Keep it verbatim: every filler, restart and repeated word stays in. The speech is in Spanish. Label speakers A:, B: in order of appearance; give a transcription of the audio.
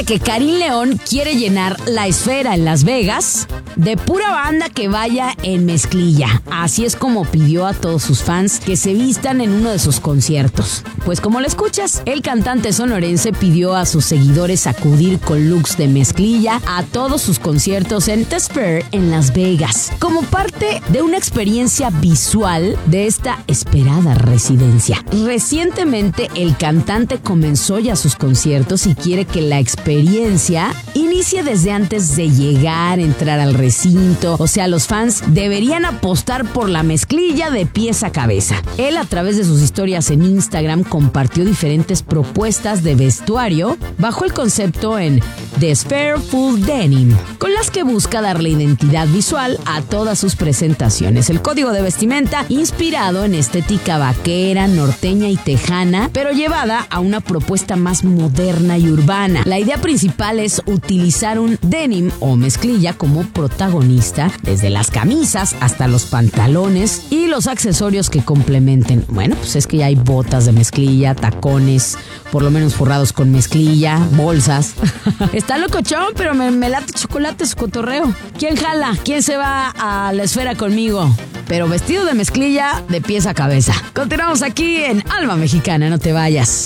A: Fíjate que Karim León quiere llenar la esfera en Las Vegas de pura banda que vaya en mezclilla. Así es como pidió a todos sus fans que se vistan en uno de sus conciertos. Pues como lo escuchas, el cantante sonorense pidió a sus seguidores acudir con looks de mezclilla a todos sus conciertos en The Sphere en Las Vegas, como parte de una experiencia visual de esta esperada residencia. Recientemente el cantante comenzó ya sus conciertos y quiere que la experiencia inicie desde antes de llegar, entrar al recinto. O sea, los fans deberían apostar por la mezclilla de pies a cabeza. Él, a través de sus historias en Instagram, compartió diferentes propuestas de vestuario bajo el concepto en The Sphere Full Denim, con las que busca darle identidad visual a todas sus presentaciones. El código de vestimenta inspirado en estética vaquera, norteña y tejana, pero llevada a una propuesta más moderna y urbana. La idea principal es utilizar un denim o mezclilla como protagonista, desde las camisas hasta los pantalones y los accesorios que complementen. Bueno, pues es que ya hay botas de mezclilla, tacones, por lo menos forrados con mezclilla, bolsas. Está locochón, pero me, me late chocolate su cotorreo. ¿Quién jala? ¿Quién se va a la esfera conmigo? Pero vestido de mezclilla de pies a cabeza. Continuamos aquí en Alma Mexicana, no te vayas.